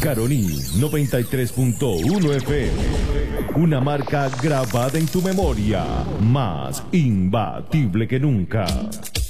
Caroní 93.1 FM. Una marca grabada en tu memoria, más imbatible que nunca.